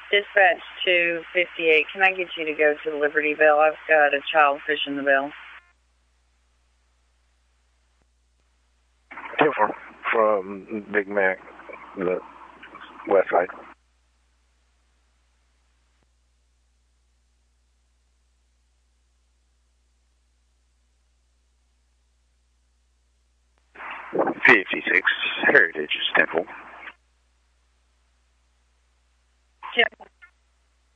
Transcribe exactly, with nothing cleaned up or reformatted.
Dispatch two fifty-eight, can I get you to go to the Liberty Bell? I've got a child fishing the bell. ten four from Big Mac, the west side. fifty-six, Heritage Temple.